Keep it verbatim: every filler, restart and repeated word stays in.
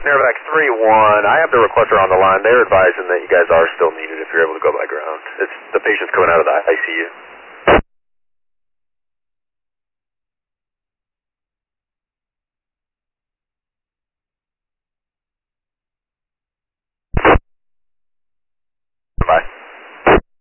Nervac three one, I have the requester on the line. They're advising that you guys are still needed if you're able to go by ground. It's the patient's coming out of the I C U.